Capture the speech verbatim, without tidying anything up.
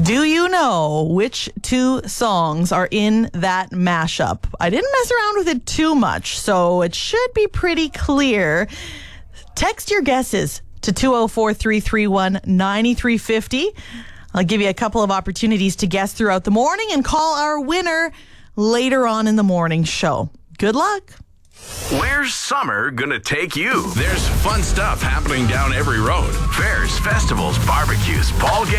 Do you know which two songs are in that mashup? I didn't mess around with it too much, so it should be pretty clear. Text your guesses to two oh four, three three one, nine three five oh. I'll give you a couple of opportunities to guess throughout the morning and call our winner later on in the morning show. Good luck. Where's summer gonna take you? There's fun stuff happening down every road. Fairs, festivals, barbecues, ball games.